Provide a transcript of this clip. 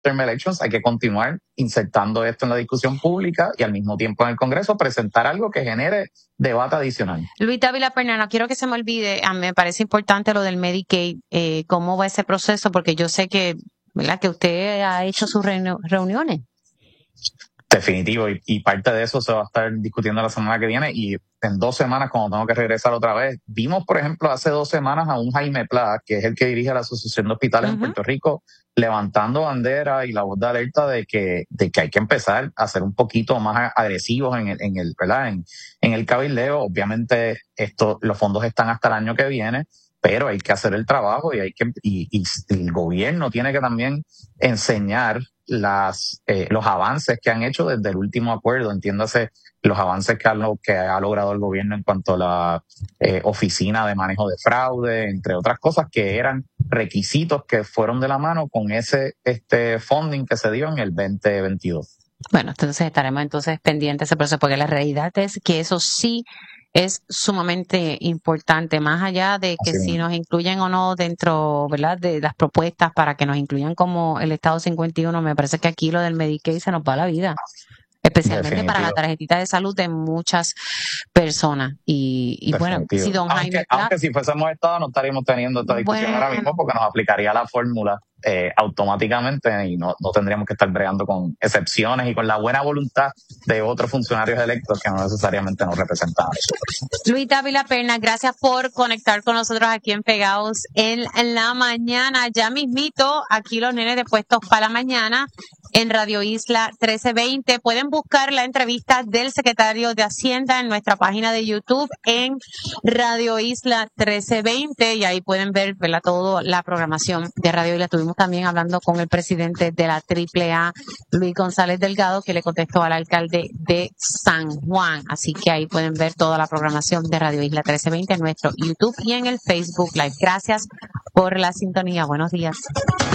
midterm elections, hay que continuar insertando esto en la discusión pública y al mismo tiempo en el Congreso presentar algo que genere debate adicional. Luis Dávila Perna, no quiero que se me olvide, me parece importante lo del Medicaid, cómo va ese proceso, porque yo sé que, ¿verdad?, que usted ha hecho sus reuniones. Definitivo, y parte de eso se va a estar discutiendo la semana que viene, y en 2 semanas, cuando tengo que regresar otra vez. Vimos, por ejemplo, hace 2 semanas a un Jaime Pla, que es el que dirige la Asociación de Hospitales en Puerto Rico, levantando bandera y la voz de alerta de que hay que empezar a ser un poquito más agresivos en el ¿verdad? En el cabildeo. Obviamente los fondos están hasta el año que viene, pero hay que hacer el trabajo y el gobierno tiene que también enseñar los avances que han hecho desde el último acuerdo, entiéndase los avances que ha logrado el gobierno en cuanto a la oficina de manejo de fraude, entre otras cosas que eran requisitos que fueron de la mano con ese funding que se dio en el 2022. Bueno, entonces estaremos pendientes de ese proceso, porque la realidad es que eso sí es sumamente importante, más allá de que si nos incluyen o no dentro, ¿verdad?, de las propuestas para que nos incluyan como el Estado 51, me parece que aquí lo del Medicaid se nos va la vida, especialmente para la tarjetita de salud de muchas personas. Y bueno, si don Jaime aunque si fuésemos Estado no estaríamos teniendo esta discusión ahora mismo, porque nos aplicaría la fórmula automáticamente y no tendríamos que estar bregando con excepciones y con la buena voluntad de otros funcionarios electos que no necesariamente nos representan. Luis Dávila Perna, gracias por conectar con nosotros aquí en Pegados en la Mañana. Ya mismito, aquí los nenes de Puestos para la Mañana en Radio Isla 1320. Pueden buscar la entrevista del secretario de Hacienda en nuestra página de YouTube en Radio Isla 1320 y ahí pueden ver, ¿verdad?, toda la programación de Radio Isla. Estuvimos también hablando con el presidente de la AAA, Luis González Delgado, que le contestó al alcalde de San Juan. Así que ahí pueden ver toda la programación de Radio Isla 1320 en nuestro YouTube y en el Facebook Live. Gracias por la sintonía. Buenos días.